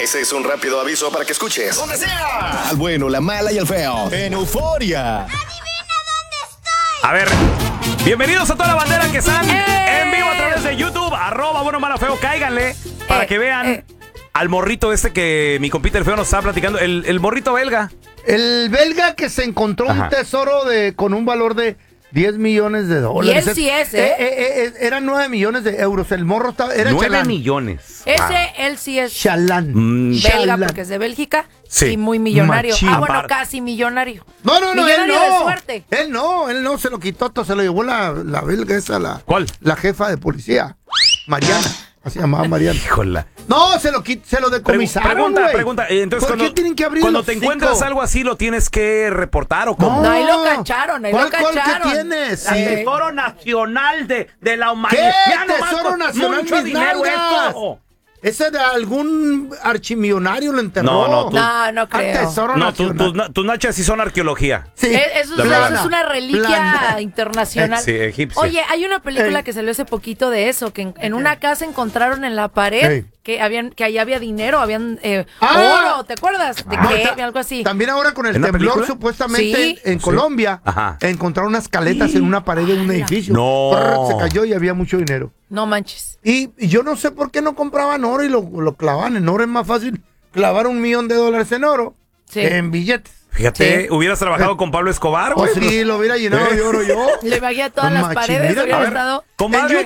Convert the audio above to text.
Ese es un rápido aviso para que escuches donde sea Al bueno, la mala y el feo. En Euforia. A ver, bienvenidos a toda la bandera que están en vivo a través de YouTube, @bueno, mala, feo, cáiganle para que vean al morrito que mi compita el feo nos estaba platicando, el morrito belga. El belga que se encontró un tesoro con un valor de $10 millones. Y él sí es, eran 9 millones de euros. El morro era 9 chalán. millones. Él sí es Chalán. belga Chalán. porque es de Bélgica Sí. y muy millonario. Machín. Bueno, casi millonario. No, millonario él no. de suerte. Él no se lo quitó, se lo llevó la belga esa, ¿Cuál? La jefa de policía, Mariana. Así llamaba Mariana. Híjola. No, se lo decomisaron, güey. Pregunta. Entonces, ¿Por qué tienen que abrir cuando el te hocico? encuentras algo así, lo tienes que reportar o cómo? No, ahí lo cacharon, ¿Cuál que tienes? El Tesoro Nacional de la Humanidad. ¿Qué? Ya nomás Tesoro con Nacional, mucho mis dinero nalgas. esto. Ese de algún archimillonario lo enterró. No creo. Tesoro No, Nacional. tus nachas sí son arqueología. Sí. Eso es una reliquia internacional. Sí, egipcia. Oye, hay una película que salió hace poquito de eso, que en una casa encontraron en la pared que ahí había dinero, habían oro, ¿te acuerdas? De que algo así. También ahora con el ¿En la temblor, película? supuestamente Sí. en Colombia, encontraron unas caletas en una pared de un edificio. No. Se cayó y había mucho dinero. No manches. Y yo no sé por qué no compraban oro y lo clavaban en oro. Es más fácil clavar $1 millón en oro que en billetes. Fíjate, hubieras trabajado con Pablo Escobar, O güey. si lo hubiera llenado de oro yo. Le bajé a todas las Machín, paredes, mira, hubiera a ver. estado. Comadre,